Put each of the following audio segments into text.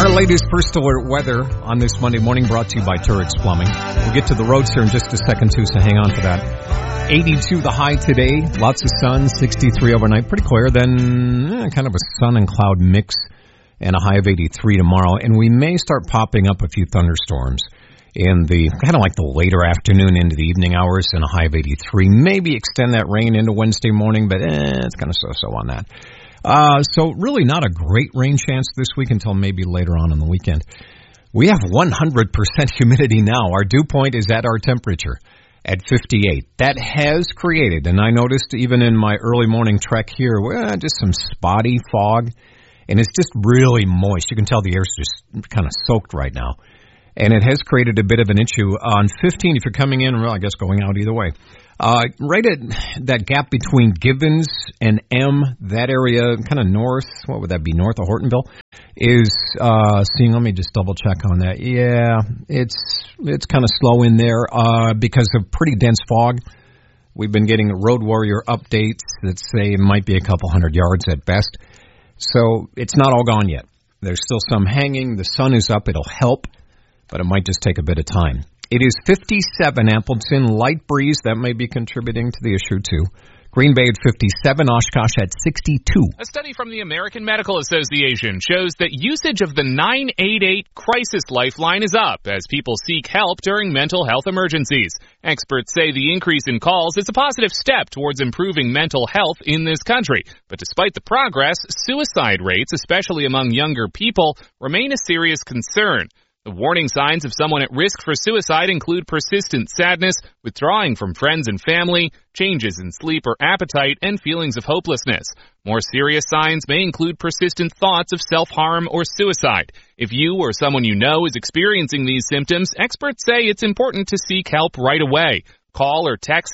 Our latest first alert weather on this Monday morning brought to you by Turix Plumbing. We'll get to the roads here in just a second too, so hang on for that. 82 the high today, lots of sun, 63 overnight, pretty clear. Then kind of a sun and cloud mix and a high of 83 tomorrow. And we may start popping up a few thunderstorms in the kind of like the later afternoon into the evening hours and a high of 83. Maybe extend that rain into Wednesday morning, but it's kind of so-so on that. So really not a great rain chance this week until maybe later on in the weekend. We have 100% humidity now. Our dew point is at our temperature at 58. That has created, and I noticed even in my early morning trek here, just some spotty fog, and it's just really moist. You can tell the air's just kind of soaked right now. And it has created a bit of an issue. On 15, if you're coming in, well, I guess going out either way. Right at that gap between Givens and M, that area, kind of north, what would that be, north of Hortonville, is seeing, let me just double check on that. Yeah, it's kind of slow in there because of pretty dense fog. We've been getting Road Warrior updates that say it might be a couple hundred yards at best. So it's not all gone yet. There's still some hanging. The sun is up. It'll help, but it might just take a bit of time. It is 57 Appleton, light breeze. That may be contributing to the issue, too. Green Bay at 57, Oshkosh at 62. A study from the American Medical Association shows that usage of the 988 crisis lifeline is up as people seek help during mental health emergencies. Experts say the increase in calls is a positive step towards improving mental health in this country. But despite the progress, suicide rates, especially among younger people, remain a serious concern. The warning signs of someone at risk for suicide include persistent sadness, withdrawing from friends and family, changes in sleep or appetite, and feelings of hopelessness. More serious signs may include persistent thoughts of self-harm or suicide. If you or someone you know is experiencing these symptoms, experts say it's important to seek help right away. Call or text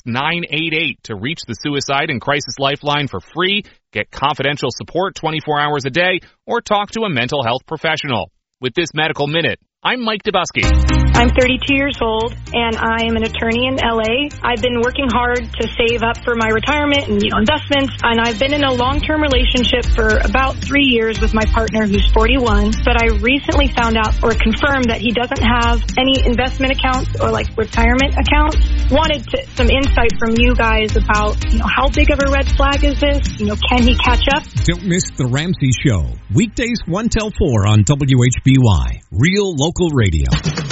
988 to reach the Suicide and Crisis Lifeline for free, get confidential support 24 hours a day, or talk to a mental health professional. With this Medical Minute, I'm Mike Dubusky. I'm 32 years old, and I am an attorney in L.A. I've been working hard to save up for my retirement and investments, and I've been in a long-term relationship for about 3 years with my partner who's 41, but I recently found out or confirmed that he doesn't have any investment accounts or retirement accounts. Wanted some insight from you guys about, how big of a red flag is this? Can he catch up? Don't miss The Ramsey Show. Weekdays 1 till 4 on WHBY. Real local radio.